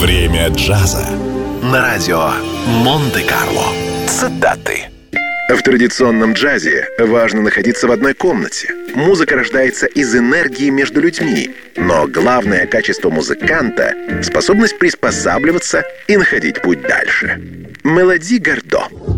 Время джаза. На радио Монте-Карло. Цитаты. В традиционном джазе важно находиться в одной комнате. Музыка рождается из энергии между людьми. Но главное качество музыканта — способность приспосабливаться и находить путь дальше. Мелоди Гардо.